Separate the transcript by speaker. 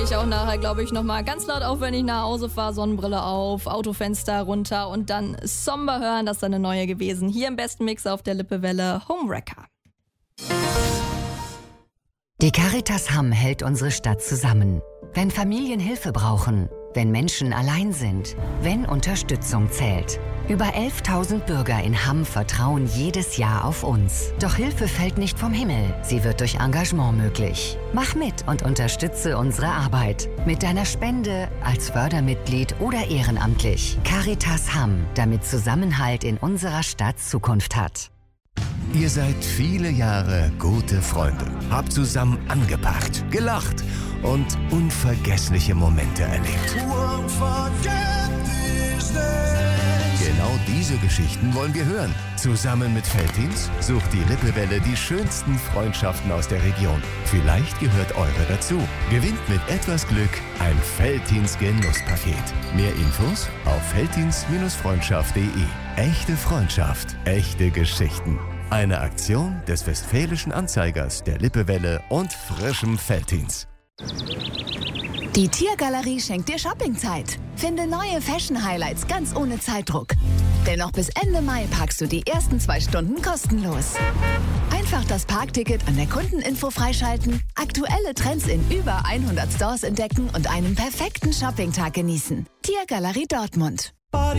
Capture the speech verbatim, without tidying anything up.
Speaker 1: ich auch nachher, glaube ich, nochmal ganz laut auf, wenn ich nach Hause fahre. Sonnenbrille auf, Autofenster runter und dann Somber hören. Das ist dann eine neue gewesen. Hier im besten Mix auf der Lippewelle, Homewrecker.
Speaker 2: Die Caritas Hamm hält unsere Stadt zusammen. Wenn Familien Hilfe brauchen, wenn Menschen allein sind, wenn Unterstützung zählt. Über elftausend Bürger in Hamm vertrauen jedes Jahr auf uns. Doch Hilfe fällt nicht vom Himmel, sie wird durch Engagement möglich. Mach mit und unterstütze unsere Arbeit. Mit deiner Spende, als Fördermitglied oder ehrenamtlich. Caritas Hamm, damit Zusammenhalt in unserer Stadt Zukunft hat.
Speaker 3: Ihr seid viele Jahre gute Freunde, habt zusammen angepackt, gelacht und unvergessliche Momente erlebt. Genau diese Geschichten wollen wir hören. Zusammen mit Veltins sucht die Lippewelle die schönsten Freundschaften aus der Region. Vielleicht gehört eure dazu. Gewinnt mit etwas Glück ein Veltins Genusspaket. Mehr Infos auf veltins Freundschaft punkt de. Echte Freundschaft, echte Geschichten. Eine Aktion des Westfälischen Anzeigers, der Lippewelle und frischem Veltins.
Speaker 4: Die Tiergalerie schenkt dir Shoppingzeit. Finde neue Fashion-Highlights ganz ohne Zeitdruck. Denn noch bis Ende Mai parkst du die ersten zwei Stunden kostenlos. Einfach das Parkticket an der Kundeninfo freischalten, aktuelle Trends in über hundert Stores entdecken und einen perfekten Shoppingtag genießen. Tiergalerie Dortmund.